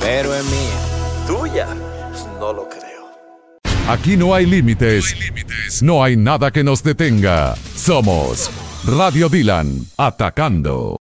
pero es mía. ¿Tuya? No lo creo. Aquí no hay límites. No hay nada que nos detenga. Somos Radio Dylan, atacando.